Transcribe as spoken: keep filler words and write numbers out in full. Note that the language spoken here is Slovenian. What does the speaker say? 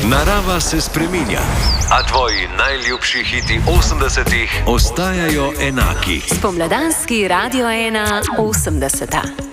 Narava se spreminja, a tvoji najljubši hiti osemdesetih ostajajo enaki. Spomladanski Radio ena osemdeseta.